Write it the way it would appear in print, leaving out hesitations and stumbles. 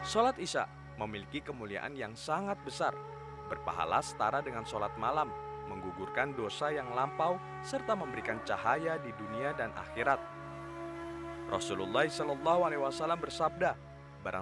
Sholat Isya memiliki kemuliaan yang sangat besar, berpahala setara dengan sholat malam, menggugurkan dosa yang lampau, serta memberikan cahaya di dunia dan akhirat. Rasulullah SAW bersabda,